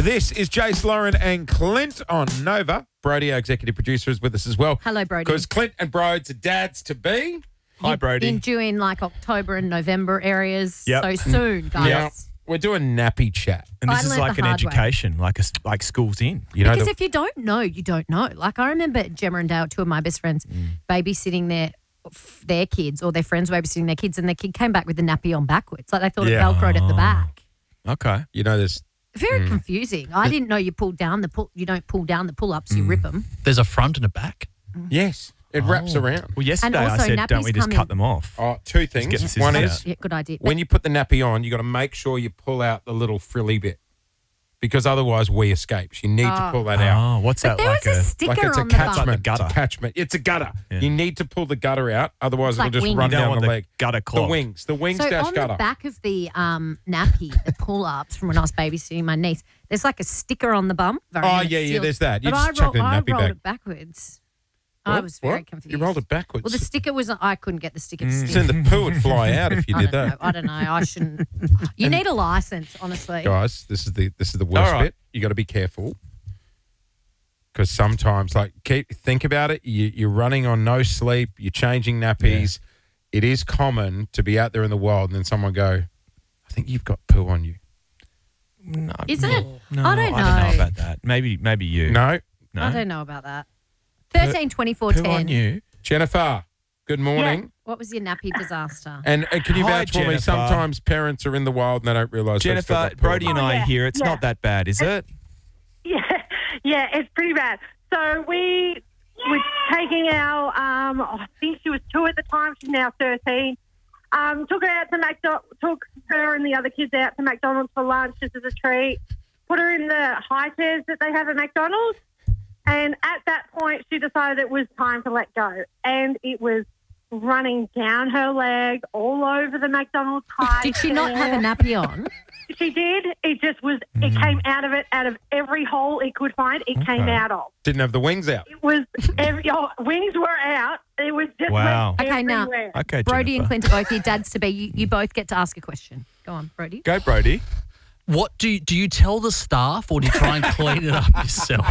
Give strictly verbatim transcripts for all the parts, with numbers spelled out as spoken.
This is Jace, Lauren and Clint on Nova. Brody, our executive producer, is with us as well. Hello, Brody. Because Clint and Broads are dads to be. Hi, Brody. In due in like October and November areas. Yep. So soon, guys. Yeah. We're doing nappy chat. And this I is learnt like the an hard way. education, like a, like school's in. You know, Because the, if you don't know, you don't know. Like I remember Gemma and Dale, two of my best friends, Mm. babysitting their their kids or their friends babysitting their kids, and their kid came back with the nappy on backwards. Like they thought Yeah. it velcroed at the back. Okay. you know, there's Very confusing. I didn't know you pull down the pull. You don't pull down the pull ups. Mm. You rip them. There's a front and a back. yes, it wraps around. Well, yesterday And I also said, don't nappies we just come cut in- them off? Oh, two get the things. scissors One out. is Yeah, good idea. when you put the nappy on, you got to make sure you pull out the little frilly bit because otherwise we escapes. You need to Oh. pull that out. Oh, what's But that there like? was a A, sticker Like it's a on the bum. catchment. Like the gutter. It's a catchment. It's a gutter. Yeah. You need to pull the gutter out, otherwise It's it'll like just wings. run You don't down want the the leg. gutter The clogged. wings. The wings So dash on gutter. the back of the um, nappy, the pull-ups from when I was babysitting my niece, there's like a sticker on the bum. Very Oh, and it's yeah, yeah, sealed. there's that. You But just I, chuck roll, it in a I nappy rolled bag. it backwards. I What? was very What? confused. You rolled it backwards. Well, the sticker was, I couldn't get the sticker to Then stick. the poo would fly out if you I did don't know. that. I don't know. I shouldn't. You need a license, honestly. Guys, this is the this is the worst All right. bit. You got to be careful because sometimes, like, keep think about it. You, you're running on no sleep. You're changing nappies. It is common to be out there in the wild and then someone go, "I think you've got poo on you." No, Is it? No, I don't I don't know know. about that. Maybe, maybe you. No, no. I don't know about that. Thirteen twenty-four Who ten. on you? Jennifer. Good morning. What was your nappy disaster? And uh, can you Hi, vouch for me? Jennifer. Sometimes parents are in the wild and they don't realise. they've still Jennifer, got poo. Brody and Oh, I yeah, here. It's yeah. not that bad, is it? Yeah, yeah, it's pretty bad. So we were taking our, um, oh, I think she was two at the time. She's now thirteen. Um, took her out to McDonald's. Took her and the other kids out to McDonald's for lunch just as a treat. Put her in the high chairs that they have at McDonald's. And at that point, she decided it was time to let go. And it was running down her leg all over the McDonald's high Did she not chair. have a nappy on? She did. It just was, it came out of it, out of every hole it could find, it came Okay. out of. Didn't have the wings out. It was, every, oh, wings were out. It was just Wow. went Okay, now- everywhere. Okay, Brody and Jennifer. Clint are both your dads to be. You, you both get to ask a question. Go on, Brody. Go, Brody. What do you, do you tell the staff or do you try and clean it up yourself?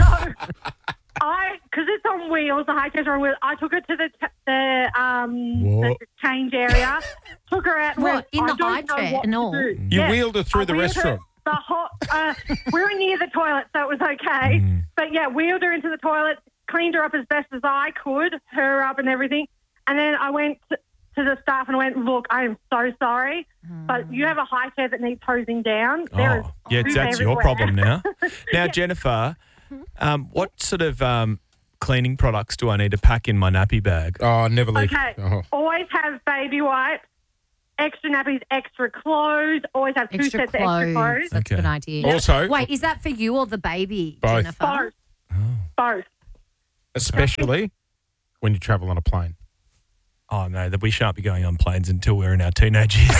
I, because it's on wheels, the high chairs are on wheels, I took her to the, t- the, um, the What? change area, took her out. and What, went, in I the don't high know chair what and to all? do. You Yeah. wheeled her through I the wheeled her- restaurant. The hot, uh, we were near the toilet, so it was okay. Mm. But yeah, wheeled her into the toilet, cleaned her up as best as I could, her up and everything. And then I went to, to the staff and I went, look, I am so sorry, but you have a high chair that needs hosing down. There is Oh, yeah, poop that's your everywhere. problem now. Now, Jennifer, um, what sort of um, cleaning products do I need to pack in my nappy bag? Oh, never leave. Okay, Oh. always have baby wipes, extra nappies, extra clothes, always have two Extra sets of clothes. extra clothes. That's a Okay. good idea. Also- wait, is that for you or the baby, Both. Jennifer? Both. Both. Especially when you travel on a plane. Oh, no, that we shan't be going on planes until we're in our teenage years.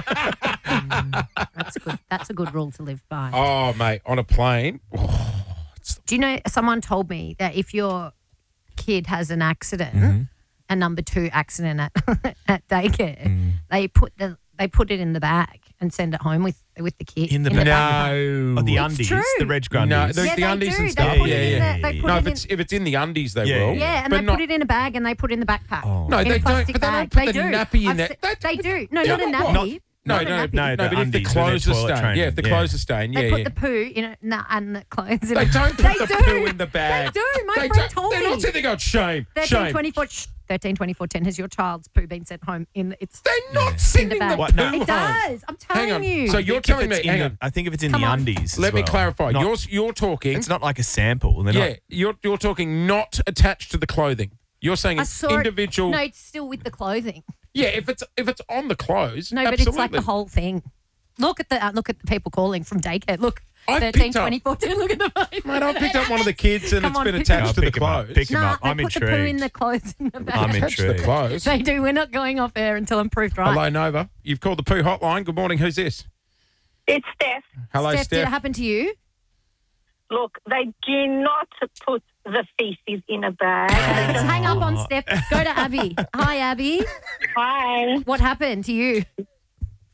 That's a good. That's a good rule to live by. Oh, mate, on a plane. Do you know? Someone told me that if your kid has an accident, Mm-hmm. a number two accident at at daycare, Mm. they put the they put it in the bag and send it home with with the kid In the back. bag? No. Oh, the It's undies, true. the Reg Grundies. No, the, Yeah, the they undies do. and They stuff. put yeah, it in yeah. the- they put no, it if in- it's if it's in the undies, they Yeah, will. yeah. Yeah, and but they not, put it in a bag and they put it in the backpack. Oh. No, in they a don't- plastic but they bag. don't put the do. nappy in I've there. se- They- They do. No, Yeah, not a what? nappy. Not- No, not a no, nappy. no, no, the but if the undies, clothes when are they're toilet stained, yeah, if the training, clothes yeah. are stained, They yeah, put yeah. the poo in it nah, and the clothes in They it. don't They put the do. poo in the bag. They do. My They friend don't- told They're me. not sitting there going, shame, thirteen shame. twenty-four shh, thirteen twenty-four ten has your child's poo been sent home in it's They're not in the sending the bag. poo What, no. home. It does. I'm telling Hang on. you. So I you're think if telling it's me, in hang the- on. I think if it's in Come the on. undies. as Let me well. clarify. Not- You're you're talking. It's not like a sample. They're yeah, not, you're you're talking not attached to the clothing. You're saying I it's saw it- individual. No, it's still with the clothing. Yeah, if it's if it's on the clothes. No, but absolutely. it's like the whole thing. Look at the uh, look at the people calling from daycare. Look, I've thirteen picked up- twenty-four ten. Look at the face. Mate, I picked up one of the kids and Come it's on, been pick- attached I'll to the pick 'em up, clothes. pick 'em Nah, up. they I'm put the poo in intrigued. the clothes in the bag. I'm Attached to the intrigued. clothes. They do. We're not going off air until I'm proved right. Hello, Nova. You've called the poo hotline. Good morning. Who's this? It's Steph. Hello, Steph, Steph. did it happen to you? Look, they do not put the feces in a bag. Let's hang up on Steph. Go to Abby. Hi, Abby. Hi. What happened to you?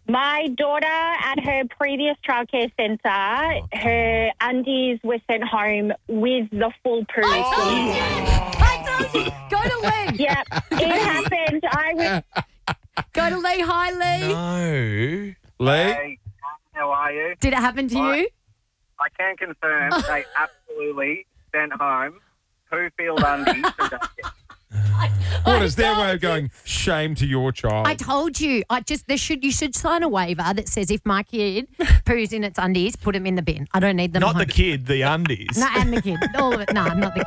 My daughter at her previous childcare centre, her undies were sent home with the full poo. I told you. Go to Lee. Yeah, it happened. I was Go to Lee. Hi, Lee. No. Lee? Hey, how are you? Did it happen to Hi. you? I can confirm they absolutely sent home poo-filled undies from Dunkin'. What is their way of going, shame to your child? I told you. I just there should you should sign a waiver that says if my kid poos in its undies, put them in the bin. I don't need them. Not at the home. kid, the undies. No, and the kid. All of it. No, not the